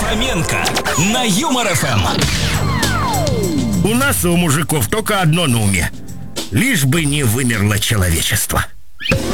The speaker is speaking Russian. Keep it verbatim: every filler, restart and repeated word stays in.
Хоменко на Юмор эф эм. У нас, у мужиков, только одно на уме. Лишь бы не вымерло человечество.